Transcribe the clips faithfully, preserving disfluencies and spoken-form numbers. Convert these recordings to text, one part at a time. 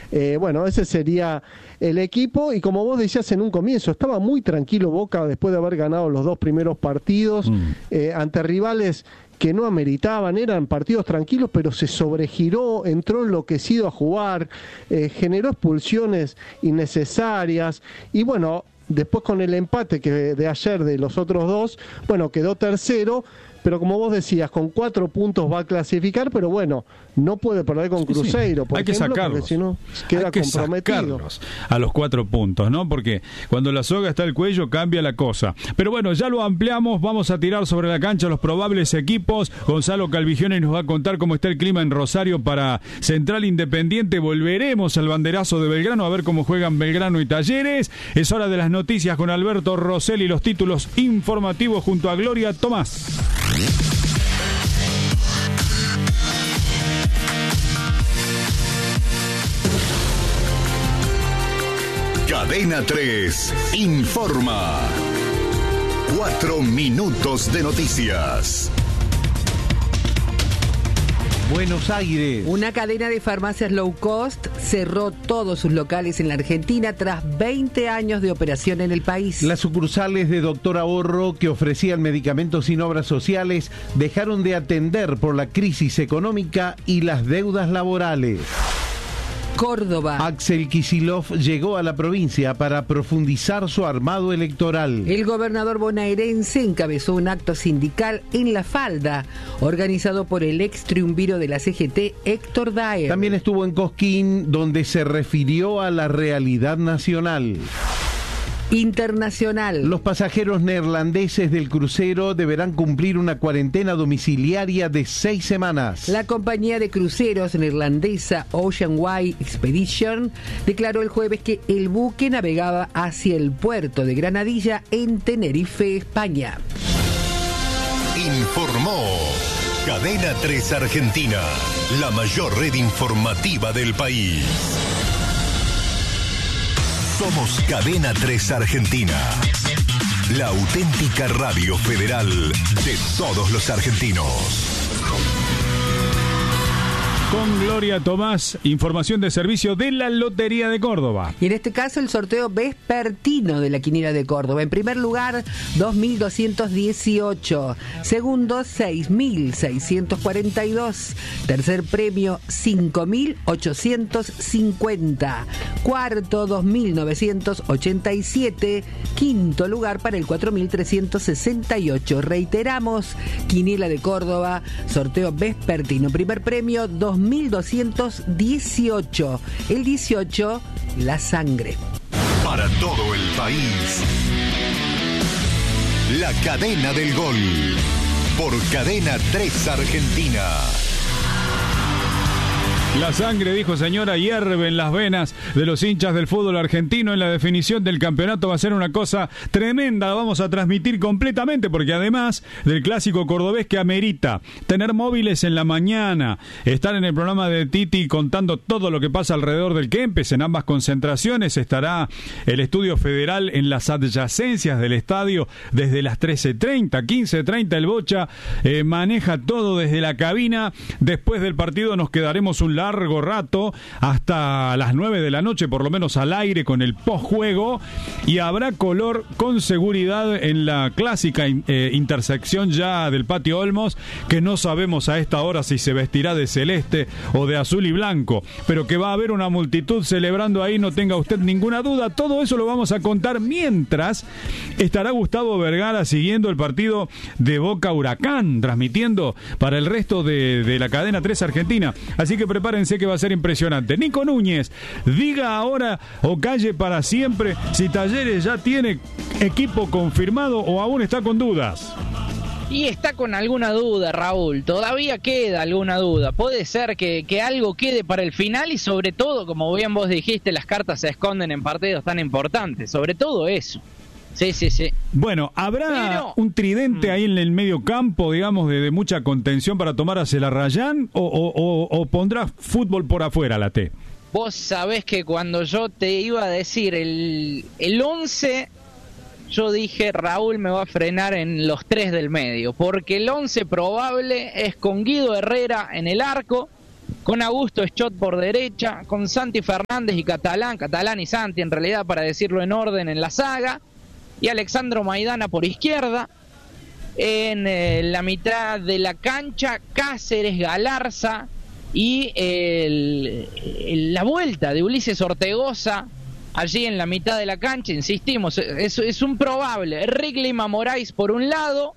Eh, bueno, ese sería el equipo, y como vos decías en un comienzo, estaba muy tranquilo Boca después de haber ganado los dos primeros partidos, mm. eh, ante rivales que no ameritaban, eran partidos tranquilos, pero se sobregiró, entró enloquecido a jugar, eh, generó expulsiones innecesarias, y bueno, después con el empate que de ayer de los otros dos, bueno, quedó tercero, pero como vos decías, con cuatro puntos va a clasificar, pero bueno, no puede perder con Cruzeiro, sí, por hay ejemplo, que sacarlos, porque si no queda hay que comprometido. Sacarlos a los cuatro puntos, ¿no? Porque cuando la soga está al cuello cambia la cosa. Pero bueno, ya lo ampliamos, vamos a tirar sobre la cancha los probables equipos. Gonzalo Calvigione nos va a contar cómo está el clima en Rosario para Central Independiente. Volveremos al banderazo de Belgrano a ver cómo juegan Belgrano y Talleres. Es hora de las noticias con Alberto Rosell y los títulos informativos junto a Gloria Tomás. Cadena tres informa. Cuatro minutos de noticias. Buenos Aires. Una cadena de farmacias low cost cerró todos sus locales en la Argentina tras veinte años de operación en el país. Las sucursales de Doctor Ahorro, que ofrecían medicamentos sin obras sociales, dejaron de atender por la crisis económica y las deudas laborales. Córdoba. Axel Kicillof llegó a la provincia para profundizar su armado electoral. El gobernador bonaerense encabezó un acto sindical en La Falda, organizado por el ex triunviro de la C G T, Héctor Daer. También estuvo en Cosquín, donde se refirió a la realidad nacional. Internacional. Los pasajeros neerlandeses del crucero deberán cumplir una cuarentena domiciliaria de seis semanas. La compañía de cruceros neerlandesa Ocean Wide Expedition declaró el jueves que el buque navegaba hacia el puerto de Granadilla en Tenerife, España. Informó Cadena tres Argentina, la mayor red informativa del país. Somos Cadena tres Argentina, la auténtica radio federal de todos los argentinos. Con Gloria Tomás, información de servicio de la Lotería de Córdoba. Y en este caso el sorteo vespertino de la Quiniela de Córdoba. En primer lugar, dos mil doscientos dieciocho. Segundo, seis mil seiscientos cuarenta y dos. Tercer premio, cinco mil ochocientos cincuenta. Cuarto, dos mil novecientos ochenta y siete. Quinto lugar para el cuatro mil trescientos sesenta y ocho. Reiteramos, Quiniela de Córdoba, sorteo vespertino. Primer premio, dos mil doscientos dieciocho. El dieciocho, la sangre. Para todo el país, la cadena del gol. Por Cadena tres Argentina. La sangre, dijo señora, hierve en las venas de los hinchas del fútbol argentino. En la definición del campeonato va a ser una cosa tremenda. La vamos a transmitir completamente porque además del clásico cordobés que amerita tener móviles en la mañana, estar en el programa de Titi contando todo lo que pasa alrededor del Kempes, en ambas concentraciones estará el estudio federal en las adyacencias del estadio desde las trece treinta, quince treinta. El Bocha eh, maneja todo desde la cabina. Después del partido nos quedaremos un largo rato hasta las nueve de la noche, por lo menos al aire con el postjuego, y habrá color con seguridad en la clásica eh, intersección ya del Patio Olmos, que no sabemos a esta hora si se vestirá de celeste o de azul y blanco, pero que va a haber una multitud celebrando ahí, no tenga usted ninguna duda. Todo eso lo vamos a contar mientras estará Gustavo Vergara siguiendo el partido de Boca Huracán, transmitiendo para el resto de, de la cadena tres Argentina, así que prepárense que va a ser impresionante. Nico Núñez, diga ahora o calle para siempre si Talleres ya tiene equipo confirmado o aún está con dudas. Y está con alguna duda, Raúl, todavía queda alguna duda, puede ser que, que algo quede para el final y sobre todo, como bien vos dijiste, las cartas se esconden en partidos tan importantes, sobre todo eso. Sí, sí, sí. Bueno, ¿habrá Pero, un tridente mm. ahí en el medio campo, digamos, de, de mucha contención para tomar hacia la Rayán o, o, o, o pondrá fútbol por afuera la T? Vos sabés que cuando yo te iba a decir el, el once, yo dije, Raúl me va a frenar en los tres del medio, porque el once probable es con Guido Herrera en el arco, con Augusto Schott por derecha, con Santi Fernández y Catalán, Catalán y Santi en realidad para decirlo en orden en la saga, y Alexandro Maidana por izquierda. En eh, la mitad de la cancha, Cáceres, Galarza y el, el, la vuelta de Ulises Ortegoza allí en la mitad de la cancha. Insistimos, es, es un probable Rick Lima Moraes por un lado,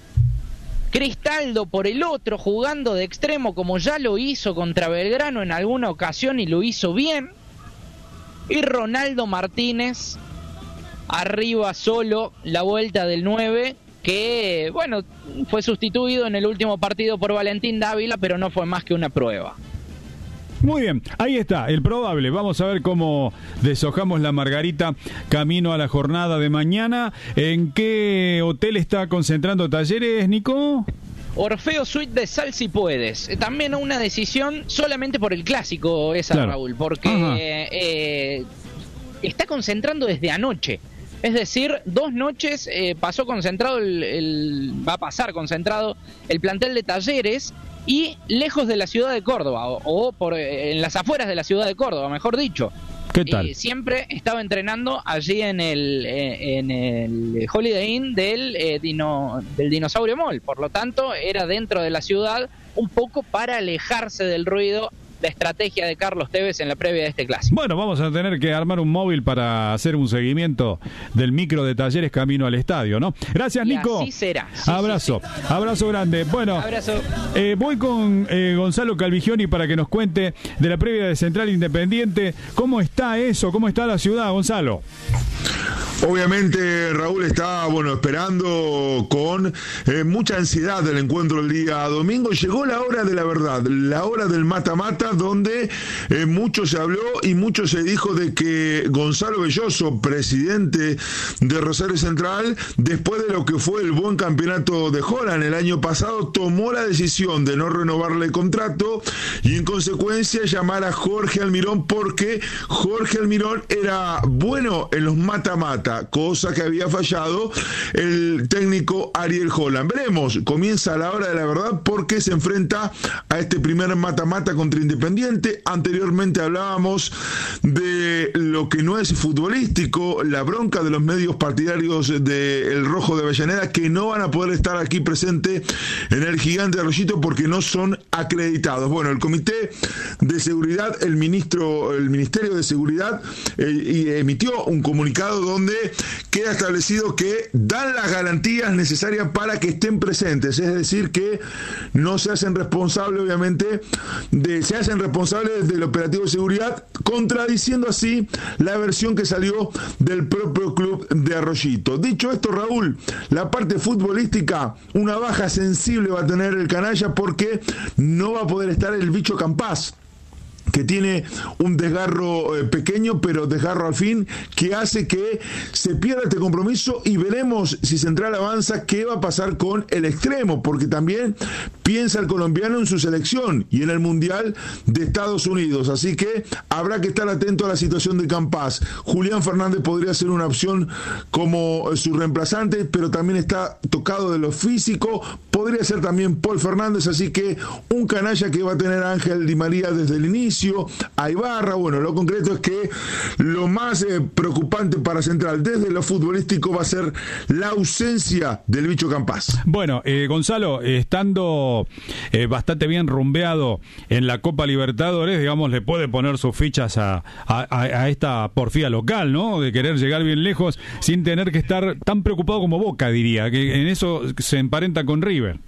Cristaldo por el otro, jugando de extremo como ya lo hizo contra Belgrano en alguna ocasión y lo hizo bien, y Ronaldo Martínez arriba solo, la vuelta del nueve, que, bueno, fue sustituido en el último partido por Valentín Dávila, pero no fue más que una prueba. Muy bien, ahí está, el probable. Vamos a ver cómo deshojamos la margarita camino a la jornada de mañana. ¿En qué hotel está concentrando Talleres, Nico? Orfeo Suite de Sal si puedes. También una decisión solamente por el clásico esa, claro. Raúl, porque eh, está concentrando desde anoche. Es decir, dos noches eh, pasó concentrado, el, el, va a pasar concentrado el plantel de Talleres y lejos de la ciudad de Córdoba, o, o por, eh, en las afueras de la ciudad de Córdoba, mejor dicho. ¿Qué tal? Eh, siempre estaba entrenando allí en el, eh, en el Holiday Inn del, eh, dino, del Dinosaurio Mall. Por lo tanto, era dentro de la ciudad, un poco para alejarse del ruido. La estrategia de Carlos Tevez en la previa de este clásico. Bueno, vamos a tener que armar un móvil para hacer un seguimiento del micro de Talleres camino al estadio, ¿no? Gracias, y Nico. Así será. Sí, abrazo, sí, sí. abrazo grande. Bueno, abrazo. Eh, voy con eh, Gonzalo Calvigioni para que nos cuente de la previa de Central Independiente. ¿Cómo está eso? ¿Cómo está la ciudad, Gonzalo? Obviamente Raúl está bueno esperando con eh, mucha ansiedad el encuentro el día domingo. Llegó la hora de la verdad, la hora del mata-mata, donde eh, mucho se habló y mucho se dijo de que Gonzalo Belloso, presidente de Rosario Central, después de lo que fue el buen campeonato de Holland el año pasado, tomó la decisión de no renovarle el contrato y en consecuencia llamar a Jorge Almirón, porque Jorge Almirón era bueno en los mata-mata, cosa que había fallado el técnico Ariel Holland. Veremos, comienza la hora de la verdad porque se enfrenta a este primer mata-mata contra Independiente. Anteriormente hablábamos de lo que no es futbolístico, la bronca de los medios partidarios del Rojo de Avellaneda, que no van a poder estar aquí presente en el Gigante de Arroyito porque no son acreditados. Bueno, el Comité de Seguridad, el ministro, el Ministerio de Seguridad eh, emitió un comunicado donde queda establecido que dan las garantías necesarias para que estén presentes, es decir, que no se hacen responsables, obviamente, de, se hacen responsables del operativo de seguridad, contradiciendo así la versión que salió del propio club de Arroyito. Dicho esto, Raúl, la parte futbolística, una baja sensible va a tener el canalla porque no va a poder estar el bicho Campás, que tiene un desgarro eh, pequeño, pero desgarro al fin, que hace que se pierda este compromiso, y veremos si Central avanza qué va a pasar con el extremo, porque también piensa el colombiano en su selección y en el Mundial de Estados Unidos, así que habrá que estar atento a la situación de Campás. Julián Fernández podría ser una opción como su reemplazante, pero también está tocado de lo físico, podría ser también Paul Fernández, así que un canalla que va a tener a Ángel Di María desde el inicio, a Ibarra. Bueno, lo concreto es que lo más eh, preocupante para Central desde lo futbolístico va a ser la ausencia del bicho Campás. Bueno, eh, Gonzalo, estando eh, bastante bien rumbeado en la Copa Libertadores, digamos, le puede poner sus fichas a, a, a esta porfía local, ¿no? De querer llegar bien lejos sin tener que estar tan preocupado como Boca, diría, que en eso se emparenta con River.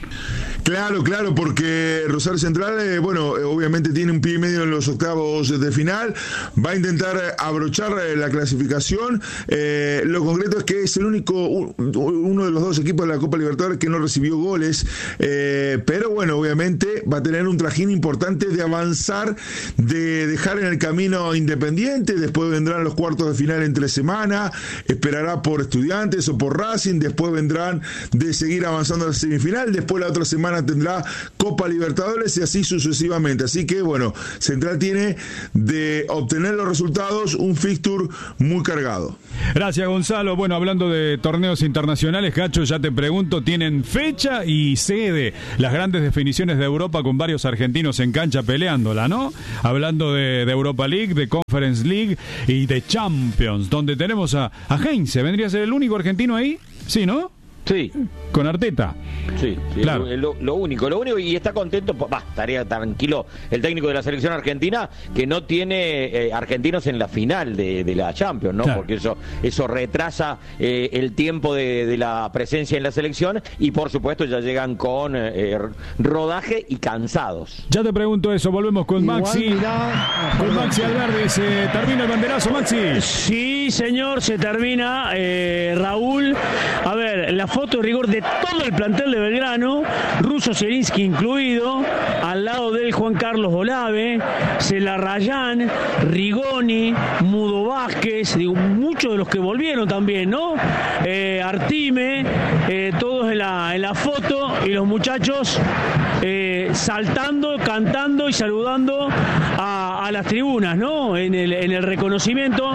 Claro, claro, porque Rosario Central, eh, bueno, eh, obviamente tiene un pie y medio en los octavos de final, va a intentar eh, abrochar eh, la clasificación. Eh, lo concreto es que es el único, uno de los dos equipos de la Copa Libertadores que no recibió goles, eh, pero bueno, obviamente va a tener un trajín importante de avanzar, de dejar en el camino Independiente, después vendrán los cuartos de final entre semana, esperará por Estudiantes o por Racing, después vendrán de seguir avanzando a la semifinal, después la otra semana semana tendrá Copa Libertadores y así sucesivamente. Así que, bueno, Central tiene de obtener los resultados un fixture muy cargado. Gracias, Gonzalo. Bueno, hablando de torneos internacionales, Cacho, ya te pregunto, ¿tienen fecha y sede las grandes definiciones de Europa con varios argentinos en cancha peleándola, no? Hablando de, de Europa League, de Conference League y de Champions, donde tenemos a, a Heinze. ¿Vendría a ser el único argentino ahí? Sí, ¿no? Sí. Con Arteta. Sí, sí, claro. lo, lo único, lo único, y está contento, va, estaría tranquilo el técnico de la selección argentina, que no tiene eh, argentinos en la final de, de la Champions, ¿no? Claro. Porque eso eso retrasa eh, el tiempo de, de la presencia en la selección, y por supuesto ya llegan con eh, rodaje y cansados. Ya te pregunto eso, volvemos con Igual, Maxi. Mirá, con Maxi Alberdi, ¿se termina el banderazo, Maxi? Sí, señor, se termina, eh, Raúl. A ver, la foto de rigor de todo el plantel de Belgrano, Russo Zielinski incluido, al lado de él Juan Carlos Olave, Celarrayán, Rigoni, Mudo Vázquez, digo, muchos de los que volvieron también, ¿no? Eh, Artime, eh, todos en la, en la foto, y los muchachos eh, saltando, cantando y saludando a, a las tribunas, ¿no? En el, en el reconocimiento.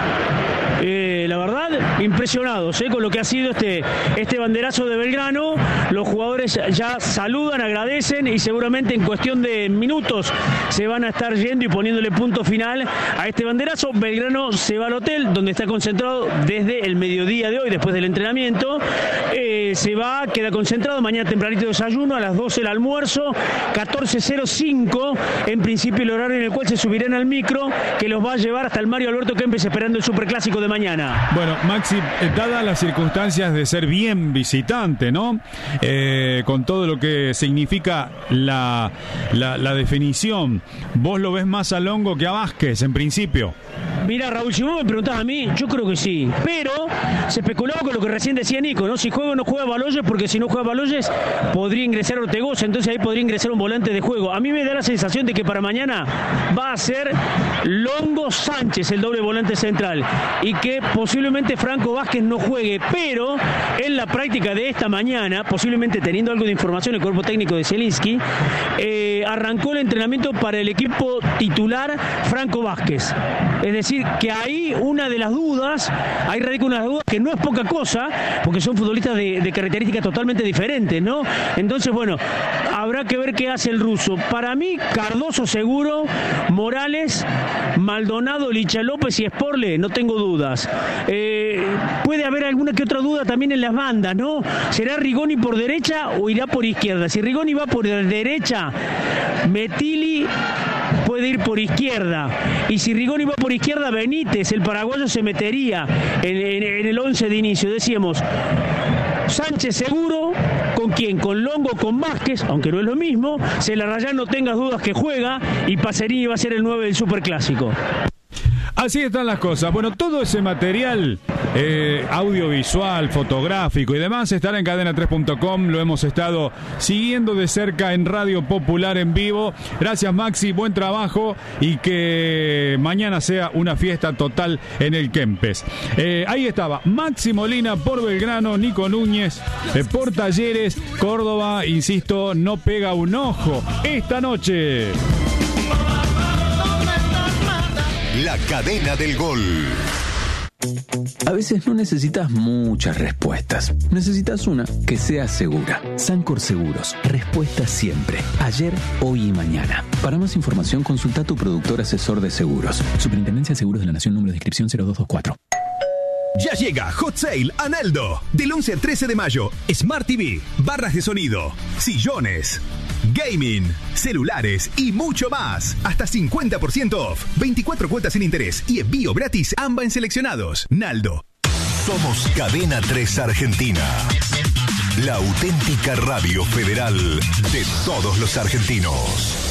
Eh, la verdad, impresionados eh, con lo que ha sido este, este banderazo de Belgrano. Los jugadores ya saludan, agradecen, y seguramente en cuestión de minutos se van a estar yendo y poniéndole punto final a este banderazo. Belgrano se va al hotel donde está concentrado desde el mediodía de hoy, después del entrenamiento. Eh, se va, queda concentrado, mañana tempranito desayuno, a las doce el almuerzo, catorce cero cinco en principio el horario en el cual se subirán al micro que los va a llevar hasta el Mario Alberto Kempes, esperando el superclásico de mañana. Bueno, Maxi, dadas las circunstancias de ser bien visitante, ¿no? Eh, con todo lo que significa la, la, la definición, ¿vos lo ves más a Longo que a Vázquez en principio? Mira, Raúl, si vos me preguntás a mí, yo creo que sí, pero se especulaba con lo que recién decía Nico, ¿no? Si juega o no juega Baloyes, porque si no juega Baloyes podría ingresar Ortegoza, entonces ahí podría ingresar un volante de juego. A mí me da la sensación de que para mañana va a ser Longo Sánchez el doble volante central, y que posiblemente Franco Vázquez no juegue, pero en la práctica de esta mañana, posiblemente teniendo algo de información el cuerpo técnico de Zielinski, eh, arrancó el entrenamiento para el equipo titular Franco Vázquez. Es decir, que ahí una de las dudas, ahí radica una de las dudas que no es poca cosa, porque son futbolistas de, de características totalmente diferentes, ¿no? Entonces, bueno, habrá que ver qué hace el ruso. Para mí, Cardoso seguro, Morales, Maldonado, Licha López y Sporle, no tengo dudas. Eh, puede haber alguna que otra duda también en las bandas, ¿no? ¿Será Rigoni por derecha o irá por izquierda? Si Rigoni va por derecha, Metilli puede ir por izquierda, y si Rigoni va por izquierda, Benítez, el paraguayo, se metería en, en, en el once de inicio. Decíamos, Sánchez seguro, ¿con quién? Con Longo, con Vázquez, aunque no es lo mismo. Celarrayán, no tengas dudas que juega, y Pacerini va a ser el nueve del Superclásico. Así están las cosas. Bueno, todo ese material eh, audiovisual, fotográfico y demás estará en cadena tres punto com. Lo hemos estado siguiendo de cerca en Radio Popular en vivo. Gracias, Maxi, buen trabajo, y que mañana sea una fiesta total en el Kempes. Eh, ahí estaba Maxi Molina por Belgrano, Nico Núñez eh, por Talleres. Córdoba, insisto, no pega un ojo esta noche. La cadena del gol. A veces no necesitas muchas respuestas. Necesitas una que sea segura. Sancor Seguros. Respuesta siempre. Ayer, hoy y mañana. Para más información, consulta a tu productor asesor de seguros. Superintendencia de Seguros de la Nación, número de inscripción cero dos dos cuatro. Ya llega Hot Sale a Naldo. Del once al trece de mayo. Smart T V, barras de sonido, sillones, gaming, celulares y mucho más. Hasta cincuenta por ciento off. veinticuatro cuotas sin interés y envío gratis. Amba en seleccionados. Naldo. Somos Cadena tres Argentina. La auténtica radio federal de todos los argentinos.